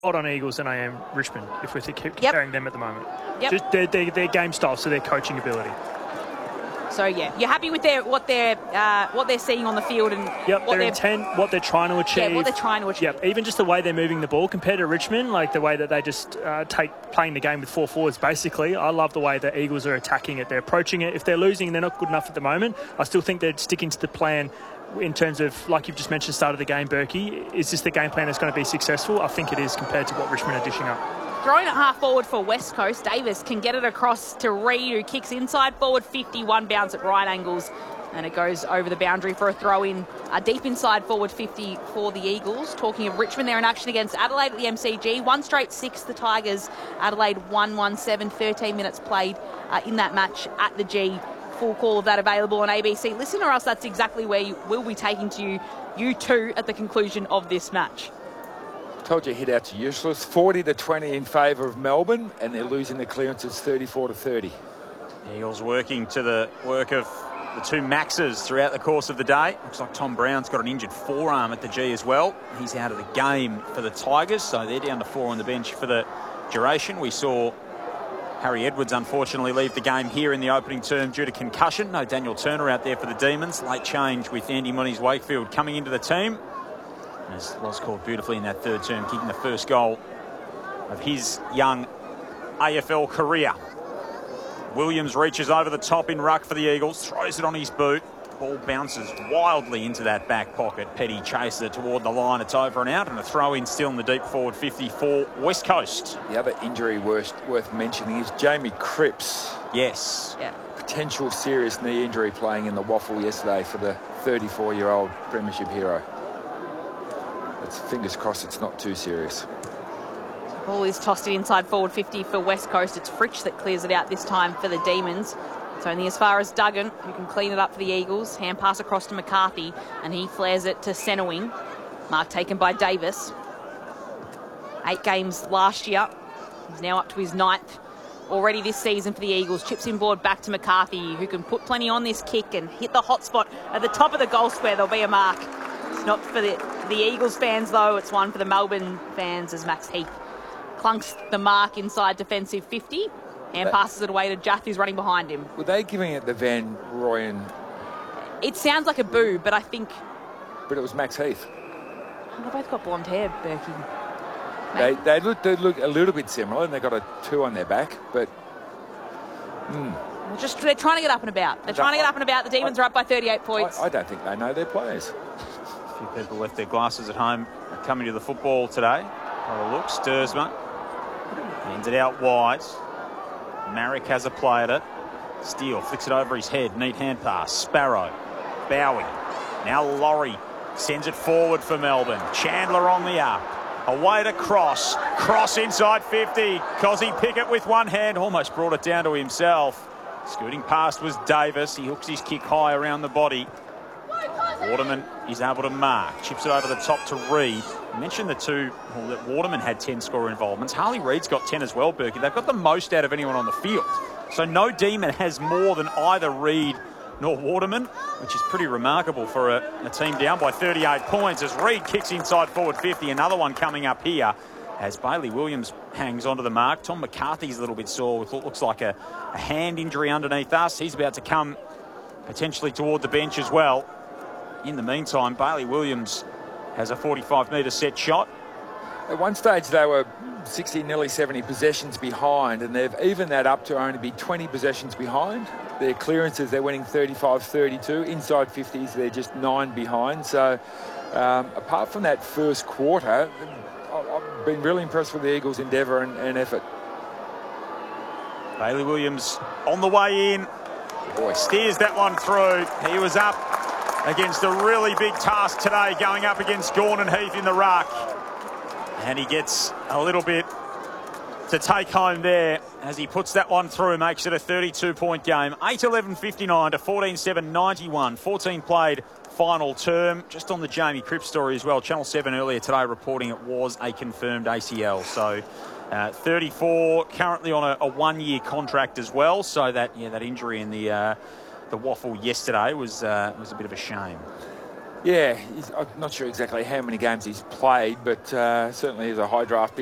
on Eagles than I am Richmond, if we're comparing them at the moment. Yep. Just their game style, so their coaching ability. So yeah, you're happy with what they're seeing on the field and their intent, what they're trying to achieve. Yeah, what they're trying to achieve. Yep, even just the way they're moving the ball compared to Richmond, like the way that they just playing the game with 4 forwards. Basically, I love the way the Eagles are attacking it. They're approaching it. If they're losing and they're not good enough at the moment, I still think they're sticking to the plan. In terms of, like you've just mentioned, start of the game, Berkey, is this the game plan that's going to be successful? I think it is compared to what Richmond are dishing up. Throwing it half forward for West Coast, Davis can get it across to Reid, who kicks inside forward 50, one bounce at right angles, and it goes over the boundary for a throw-in. Deep inside forward 50 for the Eagles. Talking of Richmond, they're in action against Adelaide at the MCG. 1 straight 6, the Tigers. Adelaide 1-1-7, 13 minutes played in that match at the G. Full call of that available on ABC. Listen, or else that's exactly where we'll be taking to you two at the conclusion of this match. Told you hit out's useless. 40-20 in favour of Melbourne, and they're losing the clearances 34-30. Eagles working to the work of the two Maxes throughout the course of the day. Looks like Tom Brown's got an injured forearm at the G as well. He's out of the game for the Tigers, so they're down to 4 on the bench for the duration. We saw Harry Edwards unfortunately leave the game here in the opening term due to concussion. No Daniel Turner out there for the Demons. Late change with Andy Muniz-Wakefield coming into the team. As Loz called beautifully in that third term, kicking the first goal of his young AFL career. Williams reaches over the top in ruck for the Eagles, throws it on his boot. Ball bounces wildly into that back pocket. Petty chases it toward the line. It's over and out, and a throw-in still in the deep forward 50 for West Coast. The other injury worth mentioning is Jamie Cripps. Yes. Yeah. Potential serious knee injury playing in the waffle yesterday for the 34-year-old premiership hero. Let's fingers crossed it's not too serious. Ball is tossed it inside forward 50 for West Coast. It's Fritsch that clears it out this time for the Demons. It's only as far as Duggan, who can clean it up for the Eagles. Hand pass across to McCarthy, and he flares it to centre wing. Mark taken by Davis. 8 games last year. He's now up to his 9th already this season for the Eagles. Chips inboard back to McCarthy, who can put plenty on this kick and hit the hot spot at the top of the goal square. There'll be a mark. It's not for the Eagles fans, though. It's one for the Melbourne fans as Max Heath clunks the mark inside defensive 50 and passes it away to Jath, who's running behind him. Were they giving it the Van Rooyen? It sounds like a boo, but I think... But it was Max Heath. They both got blonde hair, Berkey. They look a little bit similar, and they got a 2 on their back, but... They're trying to get up and about. The Demons are up by 38 points. I don't think they know their players. A few people left their glasses at home coming to the football today. By the looks, Sturzma ends it out wide. Marek has a play at it. Steele flicks it over his head. Neat hand pass. Sparrow. Bowie. Now Laurie sends it forward for Melbourne. Chandler on the up. Away to Cross. Cross inside 50. Cozzy Pickett with one hand. Almost brought it down to himself. Scooting past was Davis. He hooks his kick high around the body. Waterman is able to mark. Chips it over the top to Reid. I mentioned that Waterman had 10 scorer involvements. Harley Reid's got 10 as well, Berkey. They've got the most out of anyone on the field. So no Demon has more than either Reid nor Waterman, which is pretty remarkable for a team down by 38 points as Reid kicks inside forward 50. Another one coming up here as Bailey Williams hangs onto the mark. Tom McCarthy's a little bit sore with what looks like a hand injury underneath us. He's about to come potentially toward the bench as well. In the meantime, Bailey Williams has a 45-metre set shot. At one stage, they were 60, nearly 70 possessions behind, and they've evened that up to only be 20 possessions behind. Their clearances, they're winning 35-32. Inside 50s, they're just 9 behind. So, apart from that first quarter, I've been really impressed with the Eagles' endeavour and effort. Bailey Williams on the way in. Boy, steers that one through. He was up against a really big task today, going up against Gordon Heath in the ruck. And he gets a little bit to take home there as he puts that one through, makes it a 32-point game. 8-11-59 to 14-7-91. 14 played final term. Just on the Jamie Cripps story as well. Channel 7 earlier today reporting it was a confirmed ACL. So 34 currently on a one-year contract as well. So that injury in the waffle yesterday was a bit of a shame. Yeah, I'm not sure exactly how many games he's played, but certainly he's a high draft pick.